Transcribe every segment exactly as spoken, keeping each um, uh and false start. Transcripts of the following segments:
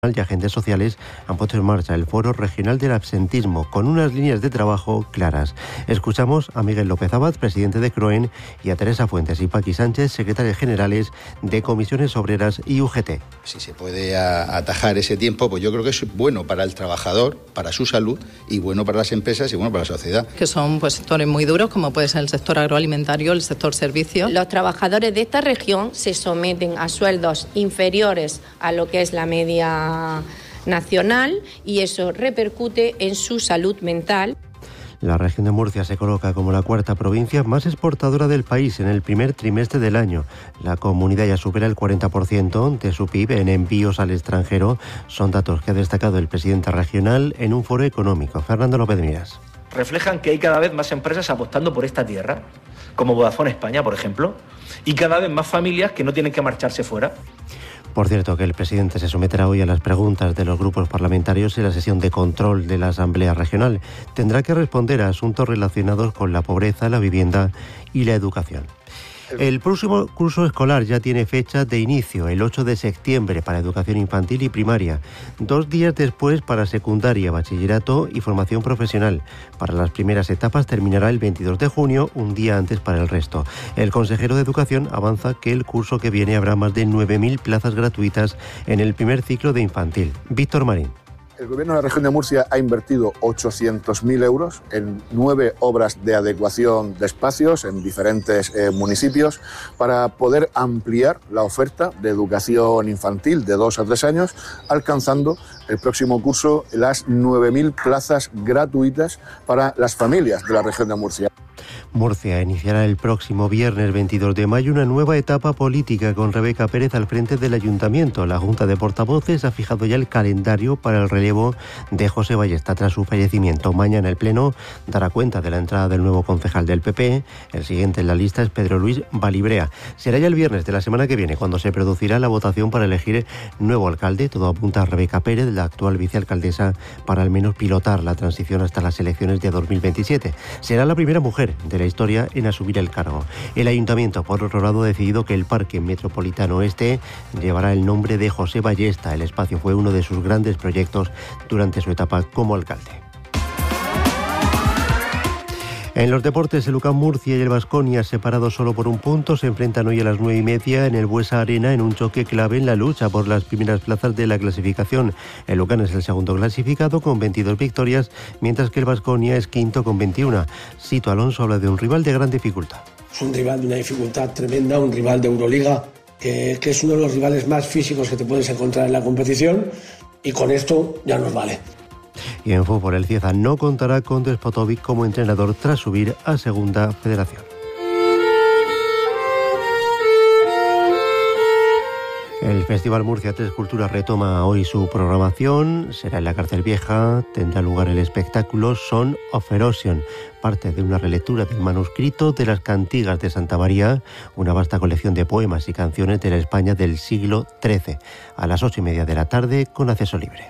y agentes sociales han puesto en marcha el Foro Regional del Absentismo con unas líneas de trabajo claras. Escuchamos a Miguel López Abad, presidente de CROEN, y a Teresa Fuentes y Paqui Sánchez, secretarias generales de Comisiones Obreras y U G T. Si se puede atajar ese tiempo, pues yo creo que es bueno para el trabajador, para su salud, y bueno para las empresas y bueno para la sociedad. Que son pues sectores muy duros, como puede ser el sector agroalimentario, el sector servicios. Los trabajadores de esta región se someten a sueldos inferiores a lo que es la media nacional y eso repercute en su salud mental. La región de Murcia se coloca como la cuarta provincia más exportadora del país en el primer trimestre del año. La comunidad ya supera el cuarenta por ciento de su P I B en envíos al extranjero. Son datos que ha destacado el presidente regional en un foro económico. Fernando López Miras. Reflejan que hay cada vez más empresas apostando por esta tierra, como Vodafone España, por ejemplo, y cada vez más familias que no tienen que marcharse fuera. Por cierto, que el presidente se someterá hoy a las preguntas de los grupos parlamentarios en la sesión de control de la Asamblea Regional. Tendrá que responder a asuntos relacionados con la pobreza, la vivienda y la educación. El próximo curso escolar ya tiene fecha de inicio, el ocho de septiembre para educación infantil y primaria, dos días después para secundaria, bachillerato y formación profesional. Para las primeras etapas terminará el veintidós de junio, un día antes para el resto. El consejero de Educación avanza que el curso que viene habrá más de nueve mil plazas gratuitas en el primer ciclo de infantil. Víctor Marín. El Gobierno de la Región de Murcia ha invertido ochocientos mil euros en nueve obras de adecuación de espacios en diferentes eh, municipios para poder ampliar la oferta de educación infantil de dos a tres años, alcanzando el próximo curso las nueve mil plazas gratuitas para las familias de la Región de Murcia. Murcia iniciará el próximo viernes veintidós de mayo una nueva etapa política con Rebeca Pérez al frente del Ayuntamiento. La Junta de Portavoces ha fijado ya el calendario para el relevo de José Ballesta tras su fallecimiento. Mañana el Pleno dará cuenta de la entrada del nuevo concejal del P P. El siguiente en la lista es Pedro Luis Balibrea. Será ya el viernes de la semana que viene cuando se producirá la votación para elegir nuevo alcalde. Todo apunta a Rebeca Pérez, la actual vicealcaldesa, para al menos pilotar la transición hasta las elecciones de dos mil veintisiete. Será la primera mujer de la historia en asumir el cargo. El Ayuntamiento, por otro lado, ha decidido que el Parque Metropolitano Este llevará el nombre de José Ballesta. El espacio fue uno de sus grandes proyectos durante su etapa como alcalde. En los deportes, el U C A M Murcia y el Baskonia, separados solo por un punto, se enfrentan hoy a las nueve y media en el Buesa Arena en un choque clave en la lucha por las primeras plazas de la clasificación. El U C A M es el segundo clasificado con veintidós victorias, mientras que el Baskonia es quinto con veintiuna. Sito Alonso habla de un rival de gran dificultad. Es un rival de una dificultad tremenda, un rival de Euroliga, que, que es uno de los rivales más físicos que te puedes encontrar en la competición, y con esto ya nos vale. Y en fútbol, el Cieza no contará con Despotovic como entrenador tras subir a Segunda Federación. El Festival Murcia Tres Culturas retoma hoy su programación. Será en la Cárcel Vieja. Tendrá lugar el espectáculo Son of Erosion, parte de una relectura del manuscrito de las Cantigas de Santa María, una vasta colección de poemas y canciones de la España del siglo trece. A las ocho y media de la tarde, con acceso libre.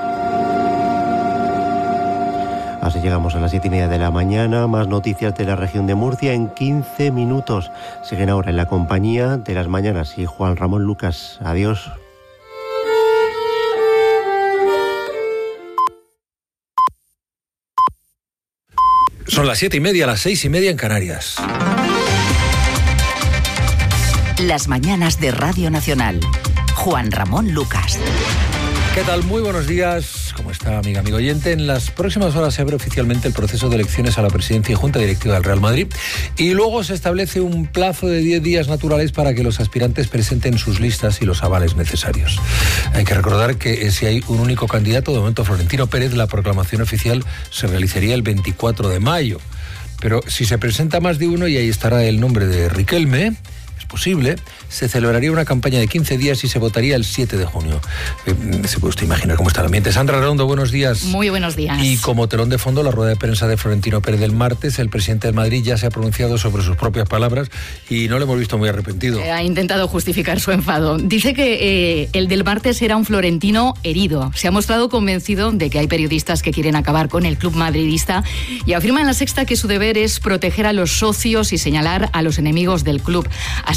Así llegamos a las siete y media de la mañana. Más noticias de la región de Murcia en quince minutos. Siguen ahora en la compañía de Las Mañanas y Juan Ramón Lucas. Adiós. Son las siete y media, las seis y media en Canarias. Las Mañanas de Radio Nacional. Juan Ramón Lucas. ¿Qué tal? Muy buenos días. ¿Cómo está, amiga, amigo oyente? En las próximas horas se abre oficialmente el proceso de elecciones a la presidencia y Junta Directiva del Real Madrid y luego se establece un plazo de diez días naturales para que los aspirantes presenten sus listas y los avales necesarios. Hay que recordar que si hay un único candidato, de momento Florentino Pérez, la proclamación oficial se realizaría el veinticuatro de mayo. Pero si se presenta más de uno y ahí estará el nombre de Riquelme, posible, se celebraría una campaña de quince días y se votaría el siete de junio. Eh, se puede usted imaginar cómo está el ambiente. Sandra Redondo, buenos días. Muy buenos días. Y como telón de fondo, la rueda de prensa de Florentino Pérez del martes, el presidente del Madrid ya se ha pronunciado sobre sus propias palabras y no le hemos visto muy arrepentido. Eh, ha intentado justificar su enfado. Dice que eh, el del martes era un Florentino herido. Se ha mostrado convencido de que hay periodistas que quieren acabar con el club madridista y afirma en La Sexta que su deber es proteger a los socios y señalar a los enemigos del club. Así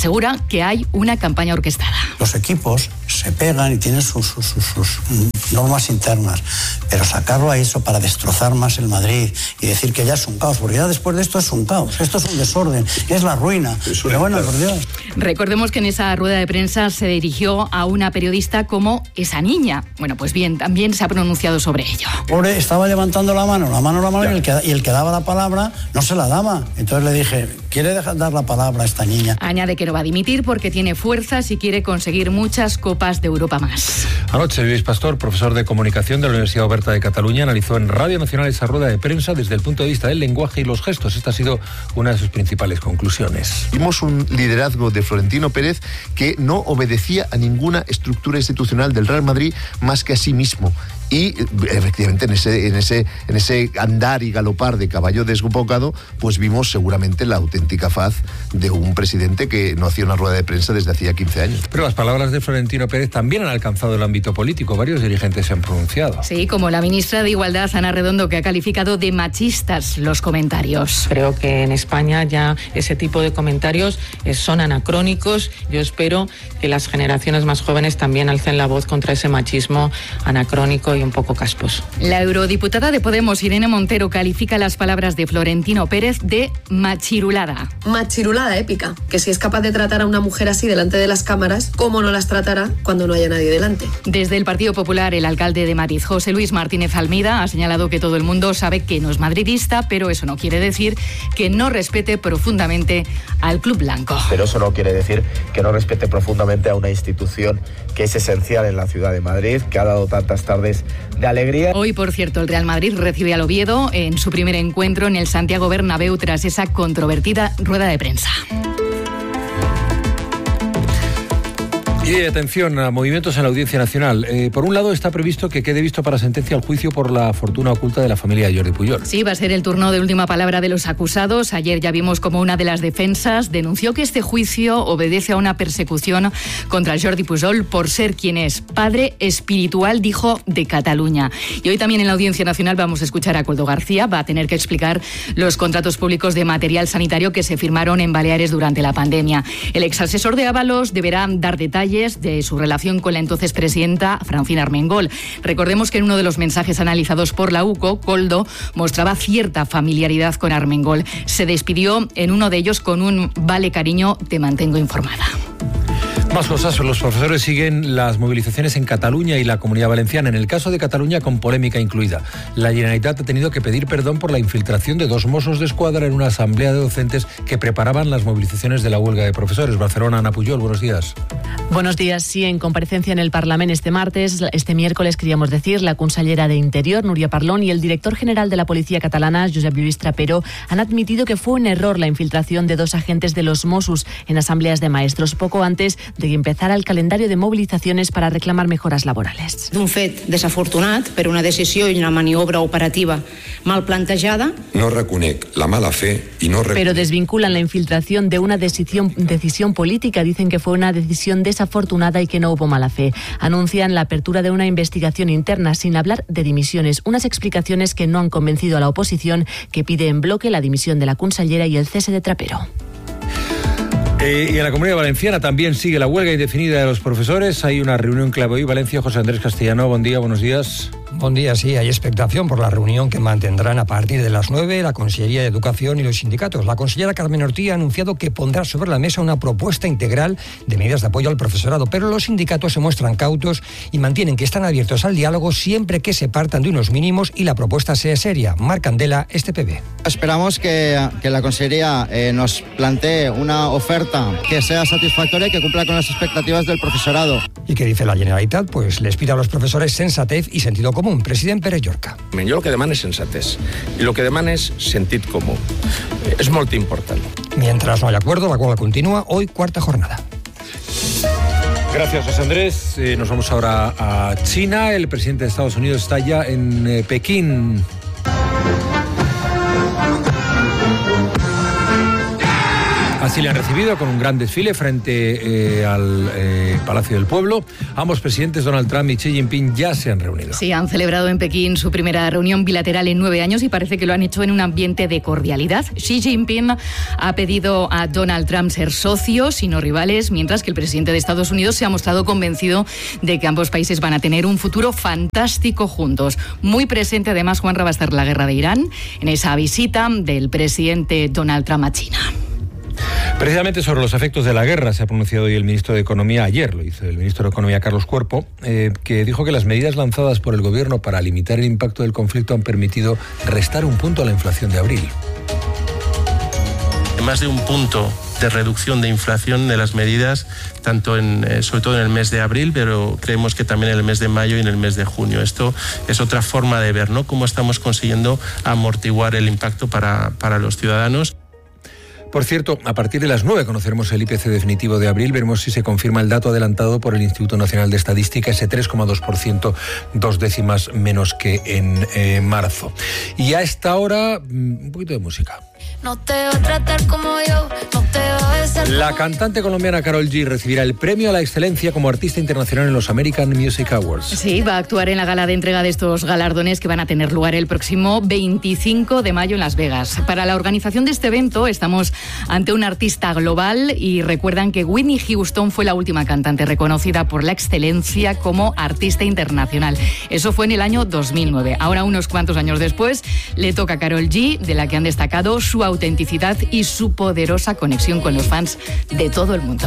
asegura que hay una campaña orquestada. Los equipos se pegan y tienen sus, sus, sus, sus normas internas, pero sacarlo a eso para destrozar más el Madrid y decir que ya es un caos, porque ya después de esto es un caos, esto es un desorden, es la ruina. Pero bueno, por Dios. Recordemos que en esa rueda de prensa se dirigió a una periodista como esa niña. Bueno, pues bien, también se ha pronunciado sobre ello. Pobre, estaba levantando la mano, la mano, la mano, y el, que, y el que daba la palabra no se la daba. Entonces le dije, ¿quiere dejar dar la palabra a esta niña? Añade que no va a dimitir porque tiene fuerzas y quiere conseguir muchas copas de Europa más. Anoche, Luis Pastor, profesor de comunicación de la Universidad Oberta de Cataluña, analizó en Radio Nacional esa rueda de prensa desde el punto de vista del lenguaje y los gestos. Esta ha sido una de sus principales conclusiones. Vimos un liderazgo de Florentino Pérez que no obedecía a ninguna estructura institucional del Real Madrid más que a sí mismo. Y efectivamente en ese, en ese, en ese andar y galopar de caballo desbocado, pues vimos seguramente la auténtica faz de un presidente que no hacía una rueda de prensa desde hacía quince años. Pero las palabras de Florentino Pérez también han alcanzado el ámbito político. Varios dirigentes se han pronunciado. Sí, como la ministra de Igualdad, Ana Redondo, que ha calificado de machistas los comentarios. Creo que en España ya ese tipo de comentarios son anacrónicos. Yo espero que las generaciones más jóvenes también alcen la voz contra ese machismo anacrónico y un poco casposo. La eurodiputada de Podemos, Irene Montero, califica las palabras de Florentino Pérez de machirulada. Machirulada épica, que si es capaz de tratar a una mujer así delante de las cámaras, ¿cómo no las tratará cuando no haya nadie delante? Desde el Partido Popular, el alcalde de Madrid, José Luis Martínez Almeida, ha señalado que todo el mundo sabe que no es madridista, pero eso no quiere decir que no respete profundamente al Club Blanco. Pero eso no quiere decir que no respete profundamente a una institución que es esencial en la ciudad de Madrid, que ha dado tantas tardes de alegría. Hoy, por cierto, el Real Madrid recibe al Oviedo en su primer encuentro en el Santiago Bernabéu tras esa controvertida rueda de prensa. Y atención a movimientos en la Audiencia Nacional. Eh, por un lado, está previsto que quede visto para sentencia el juicio por la fortuna oculta de la familia de Jordi Pujol. Sí, va a ser el turno de última palabra de los acusados. Ayer ya vimos como una de las defensas denunció que este juicio obedece a una persecución contra Jordi Pujol por ser quien es, padre espiritual, dijo, de Cataluña. Y hoy también en la Audiencia Nacional vamos a escuchar a Coldo García. Va a tener que explicar los contratos públicos de material sanitario que se firmaron en Baleares durante la pandemia. El exasesor de Ábalos deberá dar detalles de su relación con la entonces presidenta Francina Armengol. Recordemos que en uno de los mensajes analizados por la U C O, Coldo mostraba cierta familiaridad con Armengol. Se despidió en uno de ellos con un "vale, cariño, te mantengo informada". Más cosas, los profesores siguen las movilizaciones en Cataluña y la Comunidad Valenciana. En el caso de Cataluña, con polémica incluida. La Generalitat ha tenido que pedir perdón por la infiltración de dos Mossos de Escuadra en una asamblea de docentes que preparaban las movilizaciones de la huelga de profesores. Barcelona, Ana Pujol, buenos días. Buenos días. Sí, en comparecencia en el Parlamento este martes, este miércoles, queríamos decir, la consellera de Interior, Núria Parlon, y el director general de la Policía Catalana, Josep Lluís Trapero, han admitido que fue un error la infiltración de dos agentes de los Mossos en asambleas de maestros, poco antes de que empezara el calendario de movilizaciones para reclamar mejoras laborales. D'un fet desafortunat per una decisió i una maniobra operativa mal plantejada. No reconec la mala fe y no reconec... Pero desvinculan la infiltración de una decisión, decisión política. Dicen que fue una decisión desafortunada y que no hubo mala fe. Anuncian la apertura de una investigación interna sin hablar de dimisiones. Unas explicaciones que no han convencido a la oposición, que pide en bloque la dimisión de la consellera y el cese de Trapero. Eh, y en la Comunidad Valenciana también sigue la huelga indefinida de los profesores. Hay una reunión clave hoy. Valencia, José Andrés Castellano, buen día, buenos días. Buen día, sí, hay expectación por la reunión que mantendrán a partir de las nueve la Consellería de Educación y los sindicatos. La consellera Carmen Ortí ha anunciado que pondrá sobre la mesa una propuesta integral de medidas de apoyo al profesorado, pero los sindicatos se muestran cautos y mantienen que están abiertos al diálogo siempre que se partan de unos mínimos y la propuesta sea seria. Marc Candela, este P B. Esperamos que, que la Consellería eh, nos plantee una oferta que sea satisfactoria y que cumpla con las expectativas del profesorado. ¿Y qué dice la Generalitat? Pues les pide a los profesores sensatez y sentido común. President Pere Llorca. Jo el que demano és sensatez i el que demano és sentit comú. És molt important. Mientras no hay acuerdo, la huelga continúa. Hoy, cuarta jornada. Gracias, José Andrés. Eh, nos vamos ahora a China. El presidente de Estados Unidos está ya en eh, Pekín. Así le han recibido con un gran desfile frente eh, al eh, Palacio del Pueblo. Ambos presidentes, Donald Trump y Xi Jinping, ya se han reunido. Sí, han celebrado en Pekín su primera reunión bilateral en nueve años y parece que lo han hecho en un ambiente de cordialidad. Xi Jinping ha pedido a Donald Trump ser socios y no rivales, mientras que el presidente de Estados Unidos se ha mostrado convencido de que ambos países van a tener un futuro fantástico juntos. Muy presente, además, Juanra, va a estar la guerra de Irán en esa visita del presidente Donald Trump a China. Precisamente sobre los efectos de la guerra se ha pronunciado hoy el ministro de Economía, ayer lo hizo el ministro de Economía Carlos Cuerpo, eh, que dijo que las medidas lanzadas por el gobierno para limitar el impacto del conflicto han permitido restar un punto a la inflación de abril. Más de un punto de reducción de inflación de las medidas, tanto en, eh, sobre todo en el mes de abril, pero creemos que también en el mes de mayo y en el mes de junio. Esto es otra forma de ver, ¿no?, cómo estamos consiguiendo amortiguar el impacto para, para los ciudadanos. Por cierto, a partir de las nueve conoceremos el I P C definitivo de abril. Veremos si se confirma el dato adelantado por el Instituto Nacional de Estadística, ese tres coma dos por ciento, dos décimas menos que en eh, marzo. Y a esta hora, un poquito de música. No te va a tratar como yo, no te va a besar como... La cantante colombiana Karol G recibirá el premio a la excelencia como artista internacional en los American Music Awards. Sí, va a actuar en la gala de entrega de estos galardones que van a tener lugar el próximo veinticinco de mayo en Las Vegas. Para la organización de este evento estamos ante un artista global y recuerdan que Whitney Houston fue la última cantante reconocida por la excelencia como artista internacional. Eso fue en el año dos mil nueve. Ahora, unos cuantos años después, le toca a Karol G, de la que han destacado su autenticidad y su poderosa conexión con los fans de todo el mundo.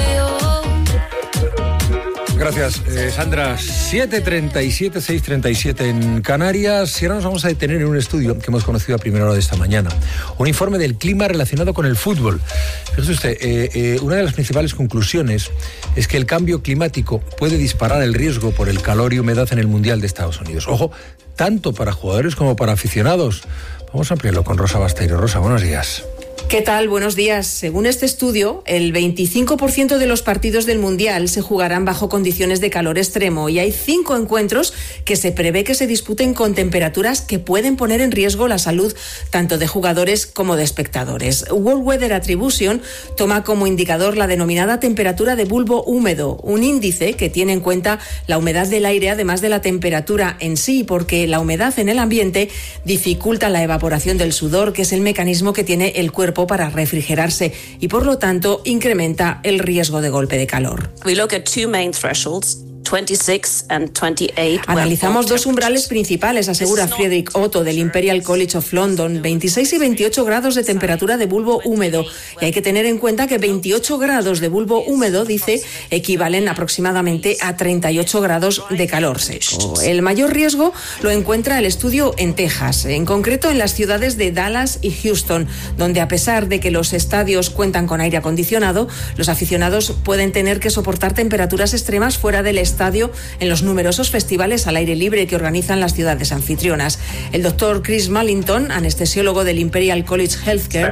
Gracias, eh, Sandra. siete treinta y siete, seis treinta y siete en Canarias. Y ahora nos vamos a detener en un estudio que hemos conocido a primera hora de esta mañana. Un informe del clima relacionado con el fútbol. Fíjese usted, eh, eh, una de las principales conclusiones es que el cambio climático puede disparar el riesgo por el calor y humedad en el Mundial de Estados Unidos. Ojo, tanto para jugadores como para aficionados. Vamos a ampliarlo con Rosa Basteiro. Rosa, buenos días. ¿Qué tal? Buenos días. Según este estudio, el veinticinco por ciento de los partidos del Mundial se jugarán bajo condiciones de calor extremo y hay cinco encuentros que se prevé que se disputen con temperaturas que pueden poner en riesgo la salud tanto de jugadores como de espectadores. World Weather Attribution toma como indicador la denominada temperatura de bulbo húmedo, un índice que tiene en cuenta la humedad del aire además de la temperatura en sí, porque la humedad en el ambiente dificulta la evaporación del sudor, que es el mecanismo que tiene el cuerpo para refrigerarse y por lo tanto incrementa el riesgo de golpe de calor. We look at two main thresholds. veintiséis and veintiocho. Analizamos dos umbrales principales, asegura Friedrich Otto del Imperial College of London, veintiséis y veintiocho grados de temperatura de bulbo húmedo. Y hay que tener en cuenta que veintiocho grados de bulbo húmedo, dice, equivalen aproximadamente a treinta y ocho grados de calor seco. El mayor riesgo lo encuentra el estudio en Texas, en concreto en las ciudades de Dallas y Houston, donde a pesar de que los estadios cuentan con aire acondicionado, los aficionados pueden tener que soportar temperaturas extremas fuera del estadio en los numerosos festivales al aire libre que organizan las ciudades anfitrionas. El doctor Chris Mullington, anestesiólogo del Imperial College Healthcare,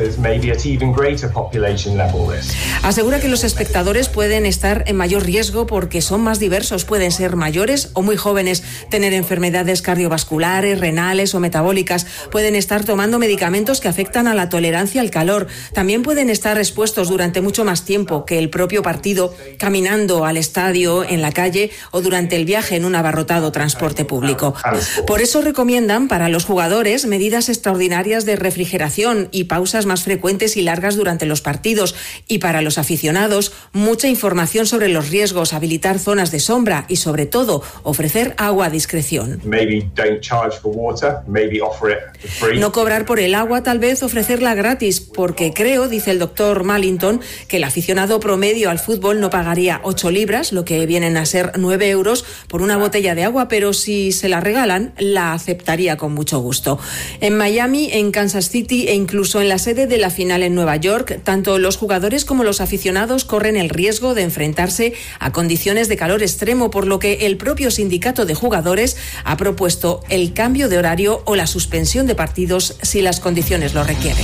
asegura que los espectadores pueden estar en mayor riesgo porque son más diversos, pueden ser mayores o muy jóvenes, tener enfermedades cardiovasculares, renales o metabólicas, pueden estar tomando medicamentos que afectan a la tolerancia al calor, también pueden estar expuestos durante mucho más tiempo que el propio partido, caminando al estadio, en la calle o durante el viaje en un abarrotado transporte público. Por eso recomiendan para los jugadores medidas extraordinarias de refrigeración y pausas más frecuentes y largas durante los partidos, y para los aficionados mucha información sobre los riesgos, habilitar zonas de sombra y sobre todo ofrecer agua a discreción. No cobrar por el agua, tal vez ofrecerla gratis, porque creo, dice el doctor Mullington, que el aficionado promedio al fútbol no pagaría ocho libras, lo que vienen a ser nueve euros por una botella de agua, pero si se la regalan, la aceptaría con mucho gusto. En Miami, en Kansas City e incluso en la sede de la final en Nueva York, tanto los jugadores como los aficionados corren el riesgo de enfrentarse a condiciones de calor extremo, por lo que el propio sindicato de jugadores ha propuesto el cambio de horario o la suspensión de partidos si las condiciones lo requieren.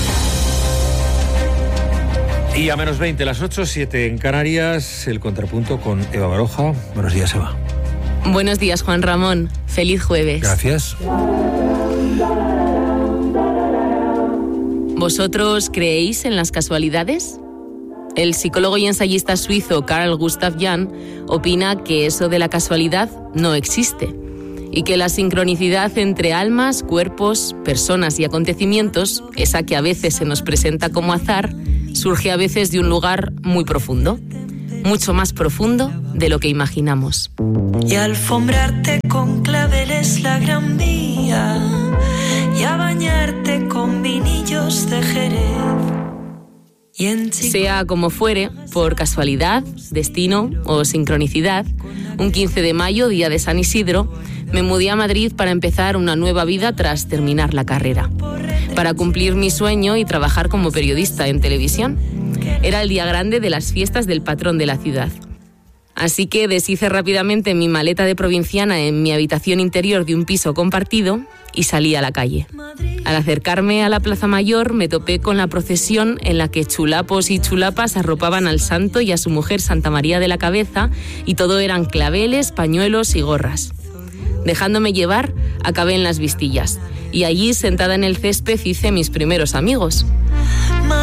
Y a menos veinte, las ocho, siete en Canarias, el contrapunto con Eva Baroja. Buenos días, Eva. Buenos días, Juan Ramón. Feliz jueves. Gracias. ¿Vosotros creéis en las casualidades? El psicólogo y ensayista suizo Carl Gustav Jung opina que eso de la casualidad no existe y que la sincronicidad entre almas, cuerpos, personas y acontecimientos, esa que a veces se nos presenta como azar, surge a veces de un lugar muy profundo, mucho más profundo de lo que imaginamos. Y alfombrarte con claveles la Gran Vía y a bañarte con vinillos de Jerez. Sea como fuere, por casualidad, destino o sincronicidad, un quince de mayo, día de San Isidro, me mudé a Madrid para empezar una nueva vida tras terminar la carrera, para cumplir mi sueño y trabajar como periodista en televisión. Era el día grande de las fiestas del patrón de la ciudad. Así que deshice rápidamente mi maleta de provinciana en mi habitación interior de un piso compartido y salí a la calle. Al acercarme a la Plaza Mayor me topé con la procesión en la que chulapos y chulapas arropaban al santo y a su mujer Santa María de la Cabeza, y todo eran claveles, pañuelos y gorras. Dejándome llevar, acabé en las Vistillas y allí, sentada en el césped, hice mis primeros amigos.